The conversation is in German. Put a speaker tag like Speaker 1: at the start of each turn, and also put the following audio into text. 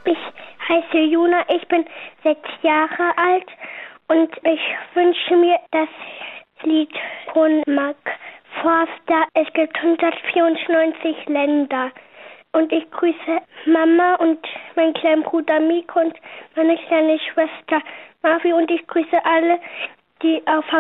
Speaker 1: Ich heiße Juna, ich bin 6 Jahre alt und ich wünsche mir das Lied von Mark Forster. Es gibt 194 Länder. Und ich grüße Mama und meinen kleinen Bruder Miko und meine kleine Schwester Marvi und ich grüße alle, die auf